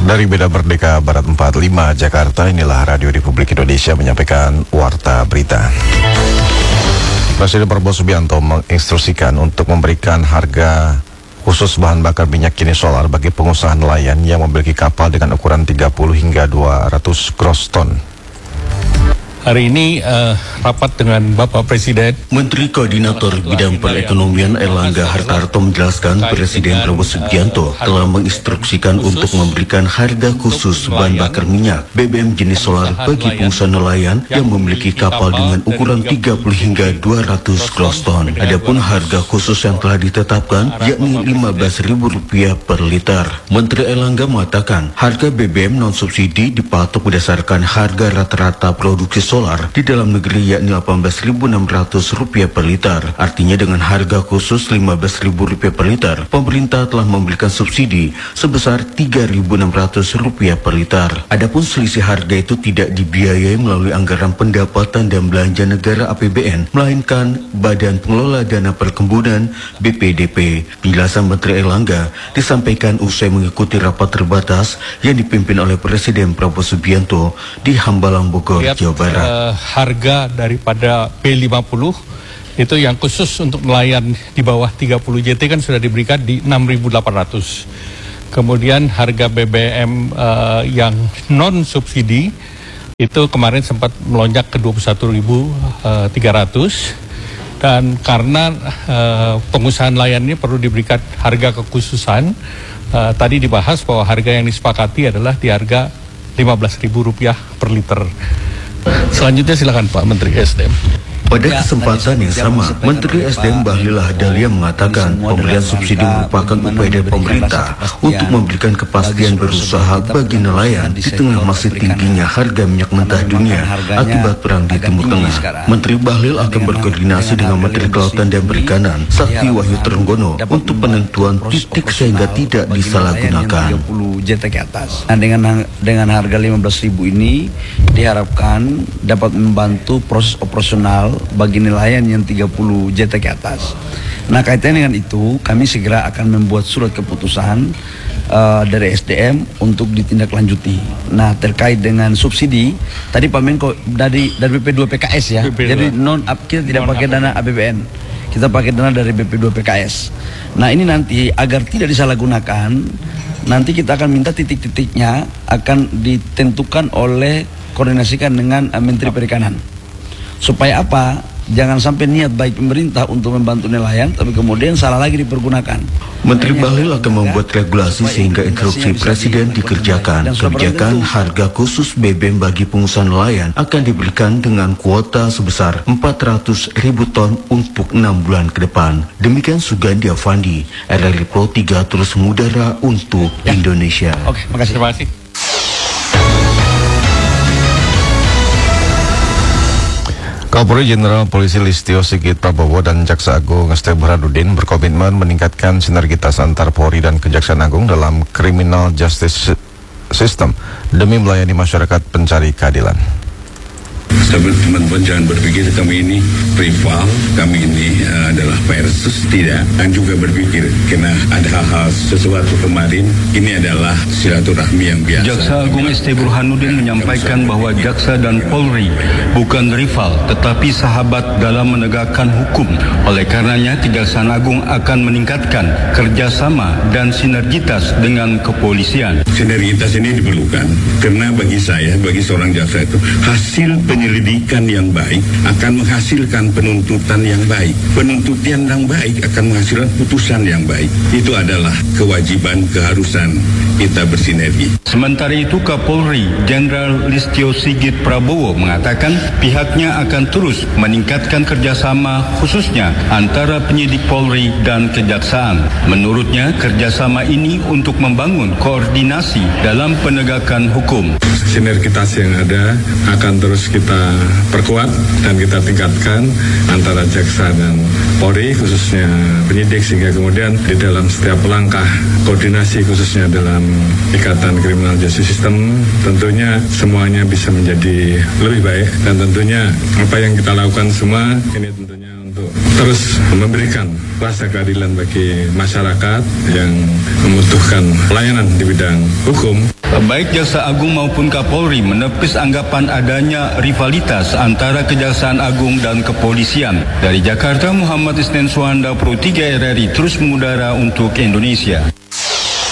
Dari Medan Merdeka Barat 45 Jakarta, inilah Radio Republik Indonesia menyampaikan Warta Berita. Presiden Prabowo Subianto menginstruksikan untuk memberikan harga khusus bahan bakar minyak jenis solar bagi pengusaha nelayan yang memiliki kapal dengan ukuran 30 hingga 200 gross ton. Hari ini rapat dengan Bapak Presiden. Menteri Koordinator Bidang Perekonomian Erlangga Hartarto menjelaskan Presiden Prabowo Subianto telah menginstruksikan untuk memberikan harga khusus bahan bakar minyak BBM jenis solar bagi pengusaha nelayan yang memiliki kapal dengan ukuran 30 hingga 200 gross ton. Adapun harga khusus yang telah ditetapkan yakni Rp15.000 per liter. Menteri Erlangga mengatakan harga BBM non-subsidi dipatok berdasarkan harga rata-rata produksi solar di dalam negeri yakni Rp18.600 per liter. Artinya dengan harga khusus Rp15.000 per liter, pemerintah telah memberikan subsidi sebesar Rp3.600 per liter. Adapun selisih harga itu tidak dibiayai melalui anggaran pendapatan dan belanja negara APBN, melainkan Badan Pengelola Dana Perkebunan BPDP. Penjelasan Menteri Erlangga disampaikan usai mengikuti rapat terbatas yang dipimpin oleh Presiden Prabowo Subianto di Hambalang, Bogor, Jawa Barat. Harga daripada P50 itu yang khusus untuk nelayan di bawah 30 JT kan sudah diberikan di 6.800. Kemudian harga BBM yang non subsidi itu kemarin sempat melonjak ke 21.300. Dan karena pengusaha nelayan ini perlu diberikan harga kekhususan, tadi dibahas bahwa harga yang disepakati adalah di harga Rp15.000 per liter. Selanjutnya silakan Pak Menteri SDM. Pada kesempatan yang sama, Menteri SDM Bahlil Lahadalia mengatakan pemberian subsidi merupakan upaya dari pemerintah untuk memberikan kepastian berusaha bagi nelayan di tengah masih tingginya harga minyak mentah dunia akibat perang di Timur Tengah. Menteri Bahlil akan berkoordinasi dengan Menteri Kelautan dan Perikanan Sakti Wahyu Trenggono untuk penentuan titik sehingga tidak disalahgunakan. 30 JT ke atas. Nah, dengan harga 15.000 ini diharapkan dapat membantu proses operasional bagi nelayan yang 30 JT ke atas. Nah, kaitannya dengan itu, kami segera akan membuat surat keputusan dari SDM untuk ditindaklanjuti. Nah, terkait dengan subsidi, tadi Pak Menko dari BP2 PKS ya. Jadi kita tidak pakai dana APBN. Kita pakai dana dari BP2 PKS. Nah, ini nanti agar tidak disalahgunakan, nanti kita akan minta titik-titiknya akan ditentukan oleh koordinasikan dengan Menteri Perikanan. Supaya apa? Jangan sampai niat baik pemerintah untuk membantu nelayan, tapi kemudian salah lagi dipergunakan. Menteri Bahlil akan membuat regulasi sehingga instruksi Presiden dikerjakan. Kebijakan harga khusus BBM bagi pengusaha nelayan akan diberikan dengan kuota sebesar 400.000 ton untuk 6 bulan ke depan. Demikian Sugandi Avandi, RRI Pro 3 terus mengudara untuk Indonesia. Oke, makasih. Terima kasih. Kapolri Jenderal Polisi Listio Sigit Prabowo dan Jaksa Agung St. Burhanuddin berkomitmen meningkatkan sinergitas antar Polri dan Kejaksaan Agung dalam criminal justice system demi melayani masyarakat pencari keadilan. Teman-teman jangan berpikir kami ini rival, kami ini adalah versus, tidak. Dan juga berpikir karena ada hal-hal sesuatu kemarin, ini adalah silaturahmi yang biasa. Jaksa Agung St. Burhanuddin menyampaikan bahwa Jaksa dan Polri bukan rival, tetapi sahabat dalam menegakkan hukum. Oleh karenanya, Kejaksaan Agung akan meningkatkan kerjasama dan sinergitas dengan kepolisian. Sinergitas ini diperlukan karena bagi saya, bagi seorang jaksa itu, hasil penyelidikan yang baik akan menghasilkan penuntutan yang baik. Penuntutan yang baik akan menghasilkan putusan yang baik. Itu adalah kewajiban, keharusan kita bersinergi. Sementara itu, Kapolri Jenderal Listio Sigit Prabowo mengatakan pihaknya akan terus meningkatkan kerjasama khususnya antara penyidik Polri dan Kejaksaan. Menurutnya, kerjasama ini untuk membangun koordinasi dalam penegakan hukum. Sinergitas yang ada akan terus kita perkuat dan kita tingkatkan antara jaksa dan Polri, khususnya penyidik, sehingga kemudian di dalam setiap langkah koordinasi khususnya dalam ikatan criminal justice system tentunya semuanya bisa menjadi lebih baik, dan tentunya apa yang kita lakukan semua ini tentunya untuk terus memberikan rasa keadilan bagi masyarakat yang membutuhkan pelayanan di bidang hukum. Baik Jaksa Agung maupun Kapolri menepis anggapan adanya rivalitas antara Kejaksaan Agung dan Kepolisian. Dari Jakarta, Muhammad Isnen Suhanda, Pro 3 RRI terus mengudara untuk Indonesia.